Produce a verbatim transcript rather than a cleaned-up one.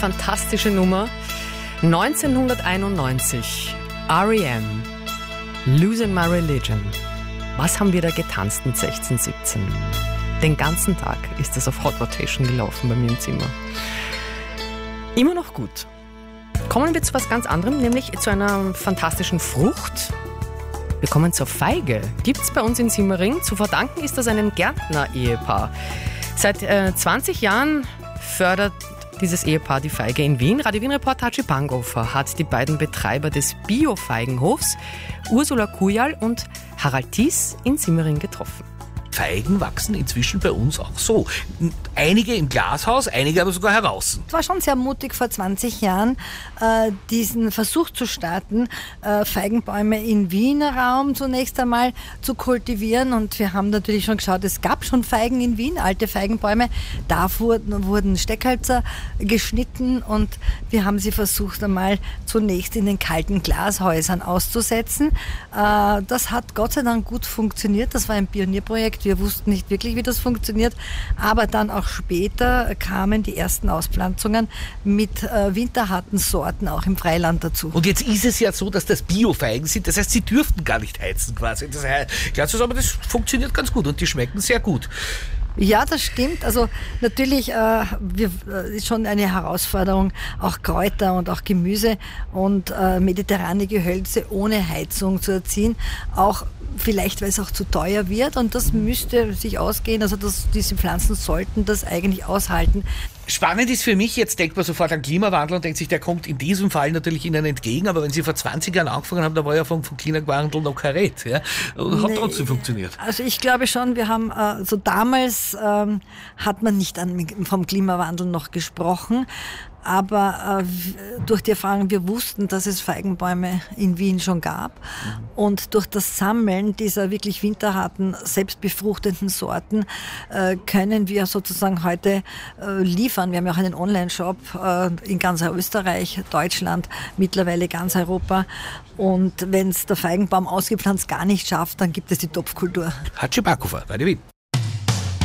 Fantastische Nummer. neunzehnhunderteinundneunzig. R E M. Losing My Religion. Was haben wir da getanzt mit sechzehn, siebzehn? Den ganzen Tag ist das auf Hot Rotation gelaufen bei mir im Zimmer. Immer noch gut. Kommen wir zu was ganz anderem, nämlich zu einer fantastischen Frucht. Wir kommen zur Feige. Gibt es bei uns in Simmering. Zu verdanken ist das einem Gärtner-Ehepaar. Seit äh, zwanzig Jahren fördert dieses Ehepaar die Feige in Wien. Radio Wien-Reporter Hatschi Bangofer hat die beiden Betreiber des Bio-Feigenhofs, Ursula Kujal und Harald Thies, in Simmering getroffen. Feigen wachsen inzwischen bei uns auch so. Einige im Glashaus, einige aber sogar heraus. Es war schon sehr mutig vor zwanzig Jahren, äh, diesen Versuch zu starten, äh, Feigenbäume im Wiener Raum zunächst einmal zu kultivieren. Und wir haben natürlich schon geschaut, es gab schon Feigen in Wien, alte Feigenbäume. Da wurden, wurden Steckhölzer geschnitten und wir haben sie versucht einmal zunächst in den kalten Glashäusern auszusetzen. Äh, das hat Gott sei Dank gut funktioniert. Das war ein Pionierprojekt. Wir wussten nicht wirklich, wie das funktioniert, aber dann auch später kamen die ersten Auspflanzungen mit äh, winterharten Sorten auch im Freiland dazu. Und jetzt ist es ja so, dass das Bio-Feigen sind, das heißt, sie dürften gar nicht heizen quasi. Das heißt, aber das funktioniert ganz gut und die schmecken sehr gut. Ja, das stimmt. Also natürlich äh, wir, äh, ist schon eine Herausforderung, auch Kräuter und auch Gemüse und äh, mediterrane Gehölze ohne Heizung zu erziehen. Auch vielleicht, weil es auch zu teuer wird und das müsste sich ausgehen. Also das, diese Pflanzen sollten das eigentlich aushalten. Spannend ist für mich, jetzt denkt man sofort an Klimawandel und denkt sich, der kommt in diesem Fall natürlich Ihnen entgegen, aber wenn Sie vor zwanzig Jahren angefangen haben, da war ja vom, vom Klimawandel noch kein Red. Ja? Und hat nee, trotzdem funktioniert. Also ich glaube schon, wir haben, also damals ähm, hat man nicht an, vom Klimawandel noch gesprochen, aber äh, durch die Erfahrung, wir wussten, dass es Feigenbäume in Wien schon gab. Mhm. Und durch das Sammeln dieser wirklich winterharten, selbstbefruchtenden Sorten äh, können wir sozusagen heute äh, liefern. Wir haben ja auch einen Online-Shop äh, in ganz Österreich, Deutschland, mittlerweile ganz Europa. Und wenn es der Feigenbaum ausgepflanzt gar nicht schafft, dann gibt es die Topfkultur. Hatschi Bangofer, Radio Wien.